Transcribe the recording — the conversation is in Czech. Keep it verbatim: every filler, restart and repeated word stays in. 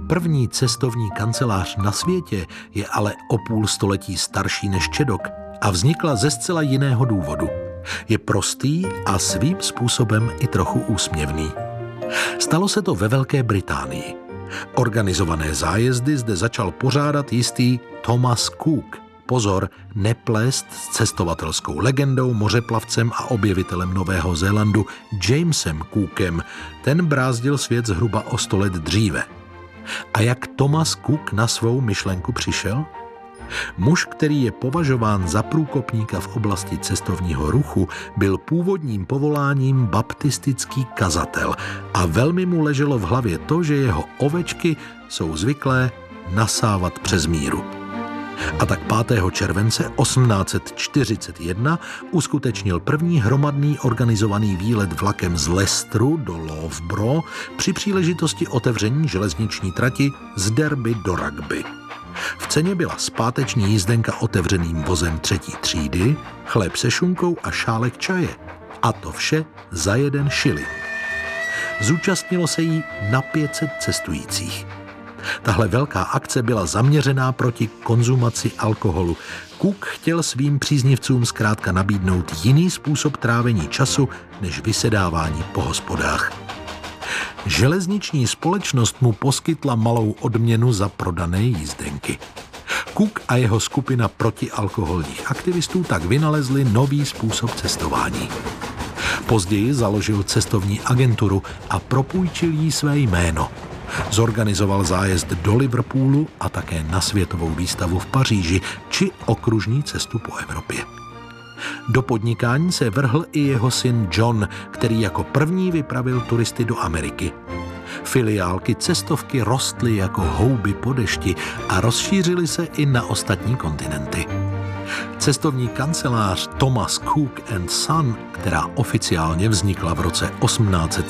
První cestovní kancelář na světě je ale o půl století starší než Čedok a vznikla ze zcela jiného důvodu. Je prostý a svým způsobem i trochu úsměvný. Stalo se to ve Velké Británii. Organizované zájezdy zde začal pořádat jistý Thomas Cook. Pozor, neplést s cestovatelskou legendou, mořeplavcem a objevitelem Nového Zélandu Jamesem Cookem. Ten brázdil svět zhruba o sto let dříve. A jak Thomas Cook na svou myšlenku přišel? Muž, který je považován za průkopníka v oblasti cestovního ruchu, byl původním povoláním baptistický kazatel a velmi mu leželo v hlavě to, že jeho ovečky jsou zvyklé nasávat přes míru. A tak pátého července osmnáct set čtyřicet jedna uskutečnil první hromadný organizovaný výlet vlakem z Leicesteru do Loughborough při příležitosti otevření železniční trati z Derby do Rugby. V ceně byla zpáteční jízdenka otevřeným vozem třetí třídy, chléb se šunkou a šálek čaje. A to vše za jeden šilink. Zúčastnilo se jí na pět set cestujících. Tahle velká akce byla zaměřená proti konzumaci alkoholu. Cook chtěl svým příznivcům zkrátka nabídnout jiný způsob trávení času než vysedávání po hospodách. Železniční společnost mu poskytla malou odměnu za prodané jízdenky. Cook a jeho skupina protialkoholních aktivistů tak vynalezli nový způsob cestování. Později založil cestovní agenturu a propůjčil jí své jméno. Zorganizoval zájezd do Liverpoolu a také na světovou výstavu v Paříži či okružní cestu po Evropě. Do podnikání se vrhl i jeho syn John, který jako první vypravil turisty do Ameriky. Filiálky cestovky rostly jako houby po dešti a rozšířily se i na ostatní kontinenty. Cestovní kancelář Thomas Cook and Son, která oficiálně vznikla v roce osmnáct set